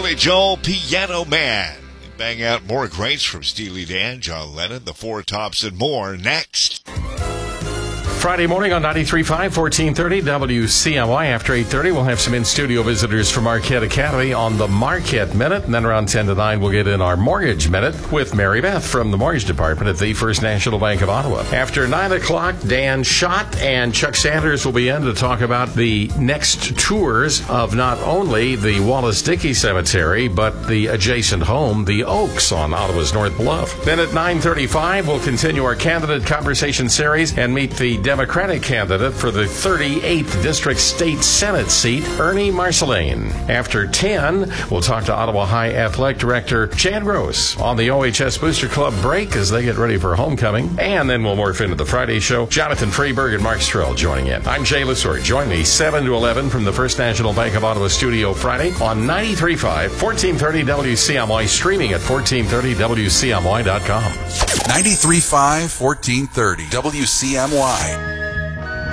Billy Joel, Piano Man. Bang out more greats from Steely Dan, John Lennon, The Four Tops, and more next. Friday morning on 93.5, 1430 WCMY. After 8:30, we'll have some in-studio visitors from Marquette Academy on the Marquette Minute. And then around 10 to 9, we'll get in our Mortgage Minute with Mary Beth from the Mortgage Department at the First National Bank of Ottawa. After 9 o'clock, Dan Schott and Chuck Sanders will be in to talk about the next tours of not only the Wallace Dickey Cemetery, but the adjacent home, the Oaks, on Ottawa's North Bluff. Then at 9:35, we'll continue our candidate conversation series and meet the Democratic candidate for the 38th District State Senate seat, Ernie Marceline. After 10, we'll talk to Ottawa High Athletic Director Chad Gross on the OHS Booster Club break as they get ready for homecoming. And then we'll morph into the Friday show. Jonathan Freeberg and Mark Strell joining in. I'm Jay Lesor. Join me 7 to 11 from the First National Bank of Ottawa studio Friday on 93.5, 1430 WCMY, streaming at 1430WCMY.com. 93.5, 1430 WCMY.